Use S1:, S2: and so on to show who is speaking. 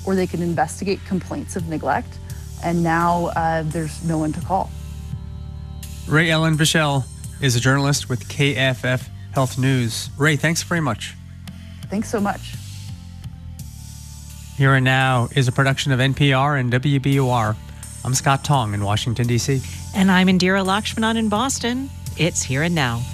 S1: or they can investigate complaints of neglect. And now there's no one to call.
S2: Ray Ellen Bichelle is a journalist with KFF Health News. Ray, thanks very much.
S1: Thanks so much.
S2: Here and Now is a production of NPR and WBUR. I'm Scott Tong in Washington, D.C.
S3: And I'm Indira Lakshmanan in Boston. It's Here and Now.